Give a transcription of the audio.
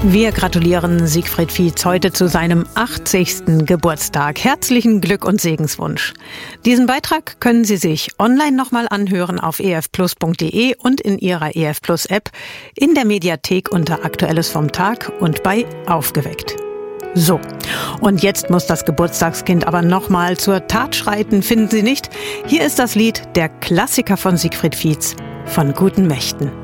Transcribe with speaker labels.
Speaker 1: Wir gratulieren Siegfried Fietz heute zu seinem 80. Geburtstag. Herzlichen Glück- und Segenswunsch. Diesen Beitrag können Sie sich online nochmal anhören auf efplus.de und in Ihrer EF Plus App, in der Mediathek unter Aktuelles vom Tag und bei Aufgeweckt. So, und jetzt muss das Geburtstagskind aber nochmal zur Tat schreiten, finden Sie nicht? Hier ist das Lied Der Klassiker von Siegfried Fietz, von guten Mächten.